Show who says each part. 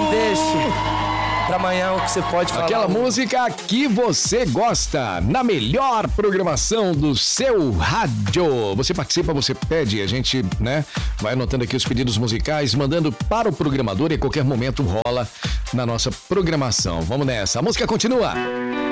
Speaker 1: Deixe pra amanhã o que você pode falar.
Speaker 2: Aquela música que você gosta, na melhor programação do seu rádio. Você participa, você pede, a gente, né, vai anotando aqui os pedidos musicais, mandando para o programador e a qualquer momento rola na nossa programação. Vamos nessa, a música continua.